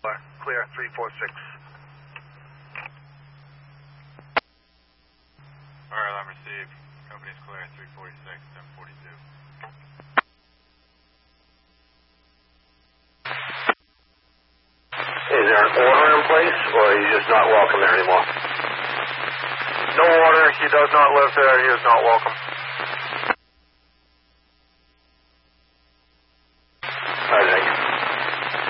Clear 346. Fire alarm received. Company's clear 346, 1042. Is there an order in place, or are you just not welcome there anymore? No order. He does not live there. He is not welcome.